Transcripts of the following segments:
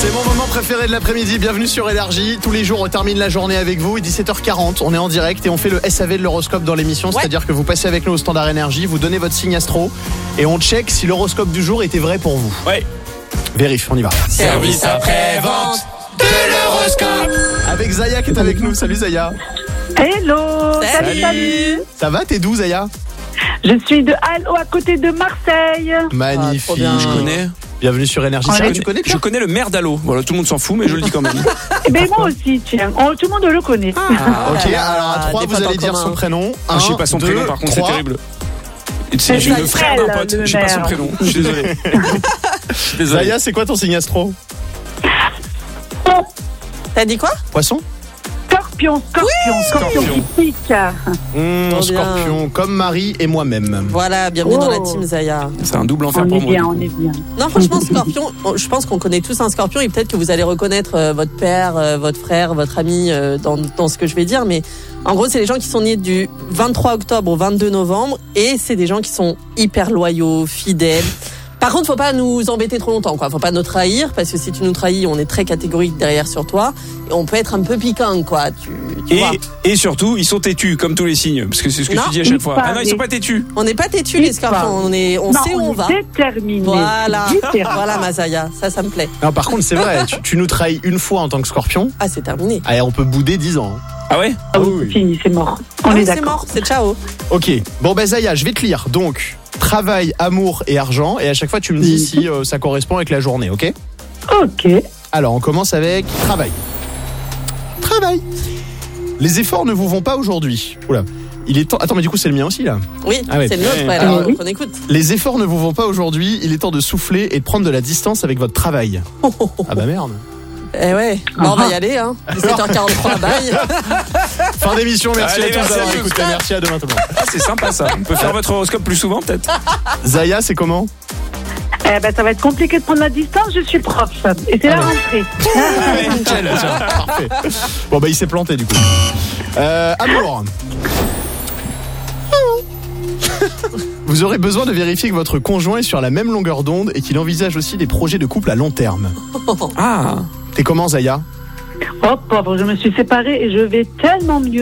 C'est mon moment préféré de l'après-midi, bienvenue sur Énergie. Tous les jours on termine la journée avec vous, 17h40, on est en direct et on fait le SAV de l'horoscope dans l'émission, c'est-à-dire que vous passez avec nous au standard Énergie, vous donnez votre signe astro et on check si l'horoscope du jour était vrai pour vous. Ouais. Vérifie, on y va. Service après-vente de l'horoscope. Avec Zaya qui est avec nous, salut Zaya. Hello. Salut. Ça va, t'es d'où Zaya? Je suis de Allo à côté de Marseille. Magnifique. Je connais. Bienvenue sur Énergie. Ouais. Tu connais Je connais le maire d'Allo. Voilà, tout le monde s'en fout, mais je le dis quand même. Eh ben moi aussi, tiens. Tout le monde le connaît. Ok, alors à 3 des vous potes allez en dire commun. son prénom. Je sais pas son prénom, par contre, c'est terrible. C'est C'est le frère d'un pote, le je sais pas son maire. prénom. Je suis désolé. Désolé. Zaya, c'est quoi ton signe astro? T'as dit quoi? Poisson? Scorpion. Scorpion. Typique. Trop Scorpion, comme Marie et moi-même. Voilà, bienvenue dans la Oh. team Zaya. C'est un double enfer On pour est moi. bien, du coup. on est bien. Non, franchement, Scorpion, je pense qu'on connaît tous un Scorpion et peut-être que vous allez reconnaître votre père, votre frère, votre ami dans ce que je vais dire. Mais en gros, c'est les gens qui sont nés du 23 octobre au 22 novembre et c'est des gens qui sont hyper loyaux, fidèles. Par contre, faut pas nous embêter trop longtemps, quoi. Faut pas nous trahir, parce que si tu nous trahis, on est très catégorique derrière sur toi. Et on peut être un peu piquant, quoi. Tu vois. Et surtout, ils sont têtus, comme tous les signes. Parce que c'est ce que Non, tu dis à chaque ils fois. parlent. Ah non, ils sont pas têtus. On n'est pas têtus, les Scorpions. On sait où on va. Déterminé. Voilà. Différent. Voilà, Mazaya. Ça me plaît. Non, par contre, c'est vrai, tu nous trahis une fois en tant que Scorpion, Ah, c'est terminé. on peut bouder 10 ans. Ah ouais? Ah oui, oui. c'est fini, c'est mort. On Ah, est c'est d'accord. mort, c'est ciao. Ok, bon ben Zaya, je vais te lire. Donc, travail, amour et argent. Et à chaque fois, tu me dis si ça correspond avec la journée, ok? Ok. Alors, on commence avec travail. Travail. Les efforts ne vous vont pas aujourd'hui. Oula. Il est temps. Attends, mais du coup, c'est le mien aussi, là. Oui, Ah ouais. c'est le nôtre, Ouais. alors Oui. on écoute. Les efforts ne vous vont pas aujourd'hui. Il est temps de souffler et de prendre de la distance avec votre travail. Ah bah merde. Eh ouais, bon, on va y aller, hein. 17h43, bye. Fin d'émission, merci Allez, à tous merci à d'avoir tous. écouté. Merci, à demain tout le monde. Ah, c'est sympa ça. On peut faire votre horoscope plus souvent, peut-être? Zaya, c'est comment? Eh ben, ça va être compliqué de prendre la distance. Je suis prof. Et c'est la rentrée. Allez, nickel, tiens, parfait. Bon bah il s'est planté du coup. Amour. Vous aurez besoin de vérifier que votre conjoint est sur la même longueur d'onde et qu'il envisage aussi des projets de couple à long terme. Ah. T'es comment Zaya? Oh, pauvre, je me suis séparée et je vais tellement mieux.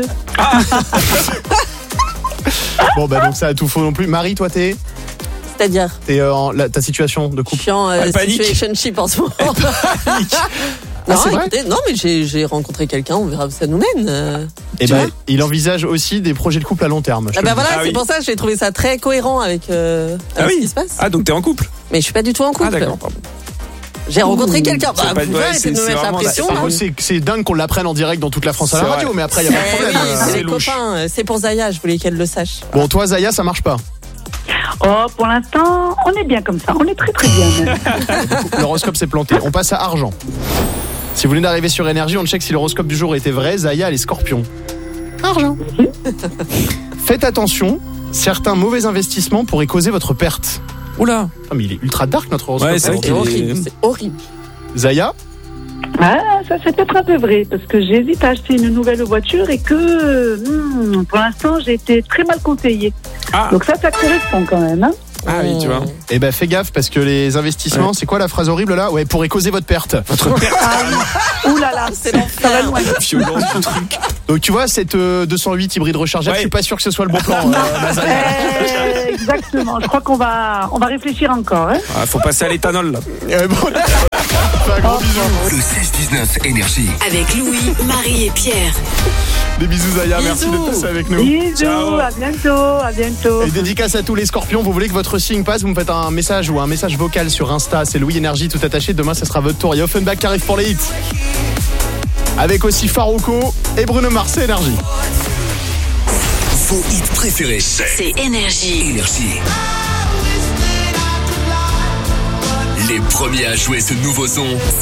Bon bah donc ça a tout faux non plus. Marie, toi t'es C'est-à-dire, ta situation de je couple? suis en panique. situationship en ce moment. Ah, Non, c'est vrai écoutez, non, mais j'ai rencontré quelqu'un, on verra où ça nous mène. Et Tu ben vois il envisage aussi des projets de couple à long terme. je Ah te bah le dis. voilà, Ah c'est oui. pour ça que j'ai trouvé ça très cohérent avec, ce qui se passe. Ah, donc t'es en couple? Mais je suis pas du tout en couple. Ah, d'accord, pardon. J'ai rencontré quelqu'un. C'est Bah, pas- vous ouais, arrêtez de c'est me mettre la vraiment- pression. Par là. contre, c'est dingue qu'on l'apprenne en direct dans toute la France à la C'est radio, vrai. mais après il y a pas de Eh problème. oui, c'est c'est les louche. copains. C'est pour Zaya, je voulais qu'elle le sache. Bon toi Zaya, ça marche pas. Oh, pour l'instant, on est bien comme ça. On est très très bien même. L'horoscope s'est planté. On passe à argent. Si vous venez d'arriver sur Énergie, on check si l'horoscope du jour était vrai. Zaya, elle est Scorpion. Argent. Faites attention, certains mauvais investissements pourraient causer votre perte. Oula. Ah, mais il est ultra dark notre horoscope. Ouais, c'est vrai C'est qu'il est- horrible, c'est horrible. Zaya, Ah, ça c'est peut-être un peu vrai parce que j'hésite à acheter une nouvelle voiture et que pour l'instant j'ai été très mal conseillée. Ah. Donc ça correspond quand même. Hein. Ah oui, tu vois. eh ben fais gaffe parce que les investissements, c'est quoi la phrase horrible là? Ouais, pourraient causer votre perte. Votre père. Ouh là là, C'est ça va l'enfer. loin. Violence du truc. Donc tu vois cette 208 hybride rechargeable, Ouais. je suis pas sûr que ce soit le bon plan. Zaya. Exactement. Je crois qu'on va réfléchir encore. Hein. Ah, faut passer à l'éthanol là. Bon, fais un gros bisou. Le 16-19 Énergie. Avec Louis, Marie et Pierre. Des bisous Zaya, merci Bisous. d'être passé avec nous. Bisous, Ciao. à bientôt, à bientôt. Et dédicace à tous les scorpions, vous voulez que votre signe passe, vous me faites un message ou un message vocal sur Insta, c'est Louis Énergie tout attaché, demain ça sera votre tour. Il y a Offenbach qui arrive pour les hits. Avec aussi Farouko et Bruno Mars, c'est Énergie. Vos hits préférés. C'est Énergie. Énergie. Les premiers à jouer ce nouveau son.